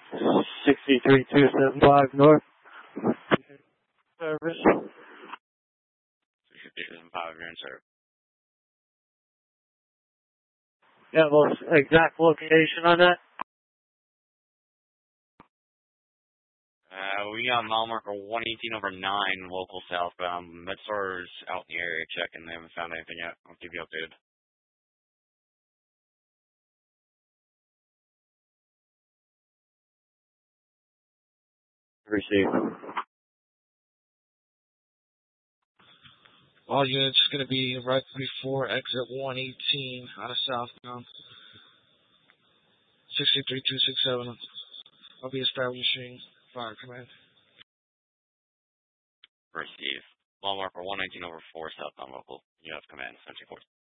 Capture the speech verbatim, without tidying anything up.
sixty-three two seven five North. Service. sixty-three two seven five, you're in service. Yeah, well, exact location on that? Uh, we got mile marker one eighteen over nine, local southbound. MedStar's out in the area checking. They haven't found anything yet. I'll keep you updated. Receive. All units going to be right before exit one eighteen out of southbound. sixty-three two six seven. I'll be establishing fire command. Receive. Mile marker one nineteen over four, southbound local. You have command, seventy-four.